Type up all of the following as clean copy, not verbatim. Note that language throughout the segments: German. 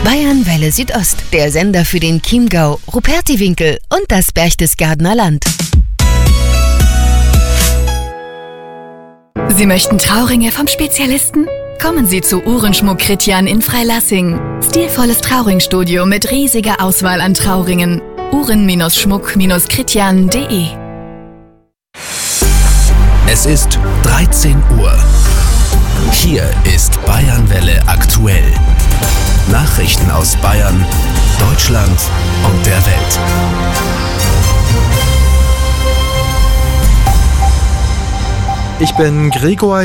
Bayernwelle Südost, der Sender für den Chiemgau, Rupertiwinkel und das Berchtesgadener Land. Sie möchten Trauringe vom Spezialisten? Kommen Sie zu Uhrenschmuck Kritjan in Freilassing. Stilvolles Trauringstudio mit riesiger Auswahl an Trauringen. Uhren-Schmuck-Kritjan.de. Es ist 13 Uhr. Hier ist Bayernwelle aktuell. Nachrichten aus Bayern, Deutschland und der Welt. Ich bin Gregor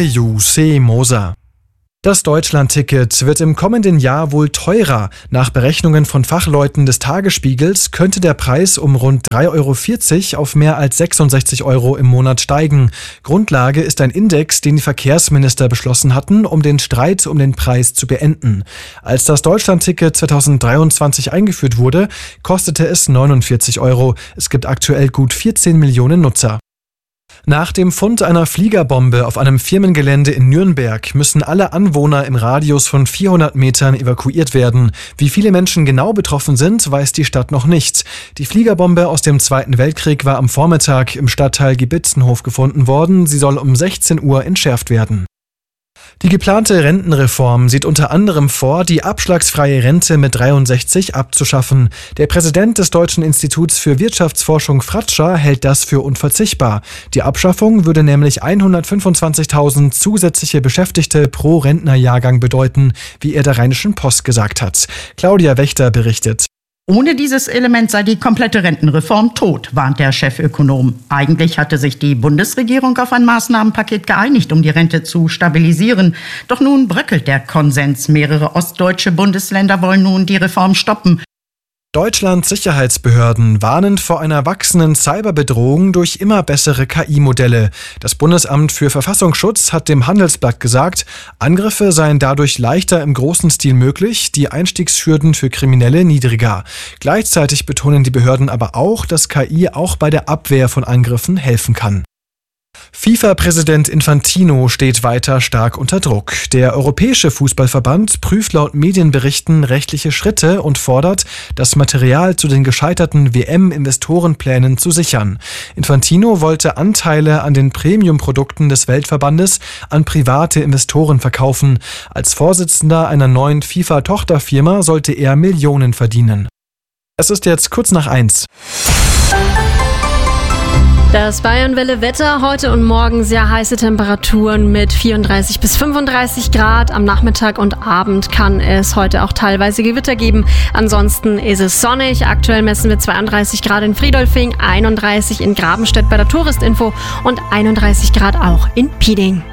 Moser. Das Deutschland-Ticket wird im kommenden Jahr wohl teurer. Nach Berechnungen von Fachleuten des Tagesspiegels könnte der Preis um rund 3,40 € auf mehr als 66 € im Monat steigen. Grundlage ist ein Index, den die Verkehrsminister beschlossen hatten, um den Streit um den Preis zu beenden. Als das Deutschland-Ticket 2023 eingeführt wurde, kostete es 49 €. Es gibt aktuell gut 14 Millionen Nutzer. Nach dem Fund einer Fliegerbombe auf einem Firmengelände in Nürnberg müssen alle Anwohner im Radius von 400 Metern evakuiert werden. Wie viele Menschen genau betroffen sind, weiß die Stadt noch nicht. Die Fliegerbombe aus dem Zweiten Weltkrieg war am Vormittag im Stadtteil Gebitzenhof gefunden worden. Sie soll um 16 Uhr entschärft werden. Die geplante Rentenreform sieht unter anderem vor, die abschlagsfreie Rente mit 63 abzuschaffen. Der Präsident des Deutschen Instituts für Wirtschaftsforschung Fratscher hält das für unverzichtbar. Die Abschaffung würde nämlich 125.000 zusätzliche Beschäftigte pro Rentnerjahrgang bedeuten, wie er der Rheinischen Post gesagt hat. Claudia Wächter berichtet. Ohne dieses Element sei die komplette Rentenreform tot, warnt der Chefökonom. Eigentlich hatte sich die Bundesregierung auf ein Maßnahmenpaket geeinigt, um die Rente zu stabilisieren. Doch nun bröckelt der Konsens. Mehrere ostdeutsche Bundesländer wollen nun die Reform stoppen. Deutschlands Sicherheitsbehörden warnen vor einer wachsenden Cyberbedrohung durch immer bessere KI-Modelle. Das Bundesamt für Verfassungsschutz hat dem Handelsblatt gesagt, Angriffe seien dadurch leichter im großen Stil möglich, die Einstiegshürden für Kriminelle niedriger. Gleichzeitig betonen die Behörden aber auch, dass KI auch bei der Abwehr von Angriffen helfen kann. FIFA-Präsident Infantino steht weiter stark unter Druck. Der Europäische Fußballverband prüft laut Medienberichten rechtliche Schritte und fordert, das Material zu den gescheiterten WM-Investorenplänen zu sichern. Infantino wollte Anteile an den Premium-Produkten des Weltverbandes an private Investoren verkaufen. Als Vorsitzender einer neuen FIFA-Tochterfirma sollte er Millionen verdienen. Es ist jetzt kurz nach 1. Das Bayernwelle-Wetter, heute und morgen sehr heiße Temperaturen mit 34 bis 35 Grad. Am Nachmittag und Abend kann es heute auch teilweise Gewitter geben. Ansonsten ist es sonnig. Aktuell messen wir 32 Grad in Friedolfing, 31 in Grabenstedt bei der Touristinfo und 31 Grad auch in Pieding.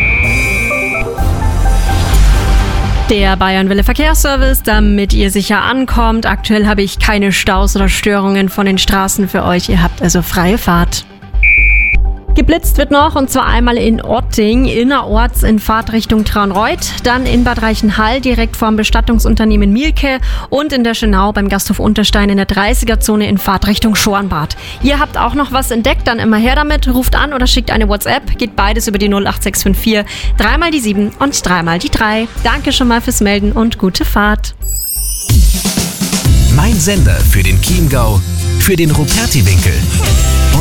Der Bayernwelle Verkehrsservice, damit ihr sicher ankommt. Aktuell habe ich keine Staus oder Störungen von den Straßen für euch. Ihr habt also freie Fahrt. Geblitzt wird noch, und zwar einmal in Otting, innerorts in Fahrtrichtung Traunreut, dann in Bad Reichenhall direkt vorm Bestattungsunternehmen Mielke und in der Schönau beim Gasthof Unterstein in der 30er-Zone in Fahrtrichtung Schornbad. Ihr habt auch noch was entdeckt, dann immer her damit, ruft an oder schickt eine WhatsApp, geht beides über die 08654 3 mal die 7 und 3 mal die 3. Danke schon mal fürs Melden und gute Fahrt. Mein Sender für den Chiemgau, für den Rupertiwinkel